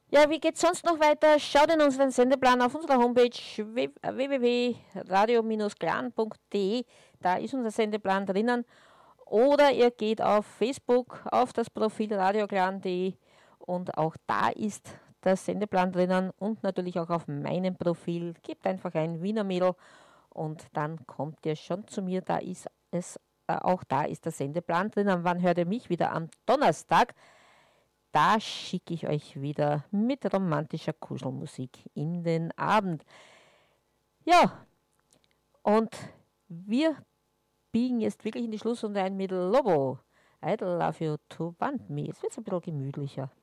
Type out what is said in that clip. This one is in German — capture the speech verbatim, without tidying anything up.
Ja, wie geht's sonst noch weiter? Schaut in unseren Sendeplan auf unserer Homepage w w punkt radio clan punkt d e. Da ist unser Sendeplan drinnen. Oder ihr geht auf Facebook auf das Profil radioclan punkt d e und auch da ist der Sendeplan drinnen und natürlich auch auf meinem Profil. Gebt einfach ein Wiener Mädel und dann kommt ihr schon zu mir. Da ist es, äh, auch da ist der Sendeplan drinnen. Wann hört ihr mich wieder? Am Donnerstag. Da schicke ich euch wieder mit romantischer Kuschelmusik in den Abend. Ja, und wir biegen jetzt wirklich in die Schlussrunde ein mit Lobo. I love you to want me. Jetzt wird es ein bisschen gemütlicher.